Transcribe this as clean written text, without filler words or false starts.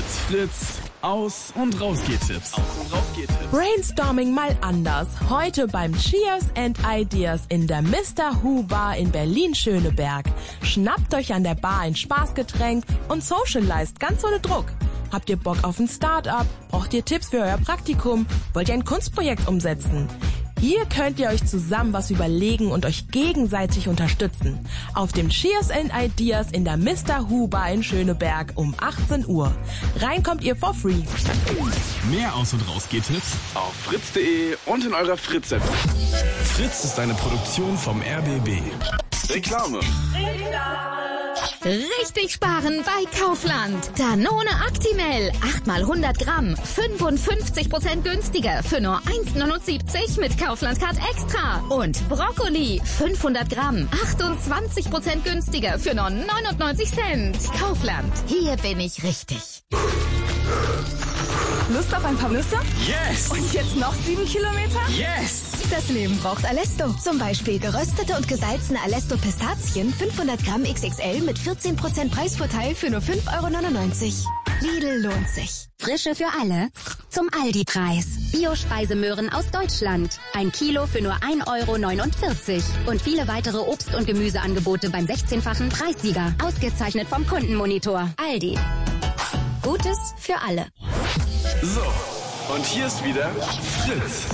It's Fritz. Aus- und Rausgehtipps. Brainstorming mal anders. Heute beim Cheers and Ideas in der Mr. Who Bar in Berlin-Schöneberg. Schnappt euch an der Bar ein Spaßgetränk und socialized ganz ohne Druck. Habt ihr Bock auf ein Start-up? Braucht ihr Tipps für euer Praktikum? Wollt ihr ein Kunstprojekt umsetzen? Hier könnt ihr euch zusammen was überlegen und euch gegenseitig unterstützen. Auf dem Cheers and Ideas in der Mr. Who Bar in Schöneberg um 18 Uhr. Rein kommt ihr for free. Mehr Aus- und Rausgehtipps Auf fritz.de und in eurer Fritz-App. Fritz ist eine Produktion vom RBB. Reklame. Richtig sparen bei Kaufland. Danone Actimel. 8 mal 100 Gramm. 55% günstiger für nur 1,79 mit Kaufland Card Extra. Und Brokkoli. 500 Gramm. 28% günstiger für nur 99 Cent. Kaufland. Hier bin ich richtig. Lust auf ein paar Nüsse? Yes! Und jetzt noch 7 Kilometer? Yes! Das Leben braucht Alesto. Zum Beispiel geröstete und gesalzene Alesto Pistazien 500 Gramm XXL mit 14% Preisvorteil für nur 5,99 €. Lidl lohnt sich. Frische für alle zum Aldi-Preis. Bio-Speisemöhren aus Deutschland. 1 Kilo für nur 1,49 €. Und viele weitere Obst- und Gemüseangebote beim 16-fachen Preissieger. Ausgezeichnet vom Kundenmonitor. Aldi. Gutes für alle. So, und hier ist wieder Fritz.